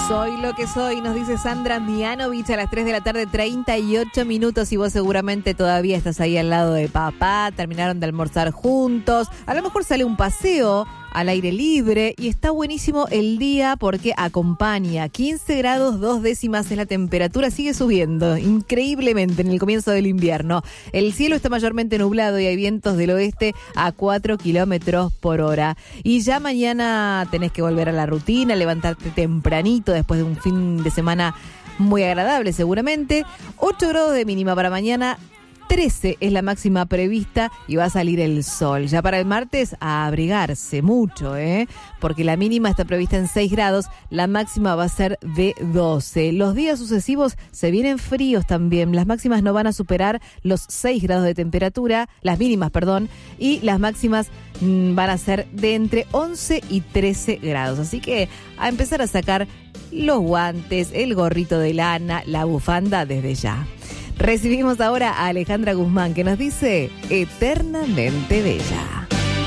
Soy lo que soy, nos dice Sandra Mianovich a las 3 de la tarde, 38 minutos, y vos seguramente todavía estás ahí al lado de papá, terminaron de almorzar juntos, a lo mejor sale un paseo al aire libre y está buenísimo el día porque acompaña. 15 grados 2 décimas es la temperatura, sigue subiendo increíblemente en el comienzo del invierno. El cielo está mayormente nublado y hay vientos del oeste a 4 kilómetros por hora. Y ya mañana tenés que volver a la rutina, levantarte tempranito después de un fin de semana muy agradable seguramente. 8 grados de mínima para mañana. 13 es la máxima prevista y va a salir el sol. Ya para el martes a abrigarse mucho, porque la mínima está prevista en 6 grados, la máxima va a ser de 12. Los días sucesivos se vienen fríos también. Las máximas no van a superar los 6 grados de temperatura, las mínimas, perdón, y las máximas van a ser de entre 11 y 13 grados. Así que a empezar a sacar los guantes, el gorrito de lana, la bufanda desde ya. Recibimos ahora a Alejandra Guzmán, que nos dice Eternamente Bella.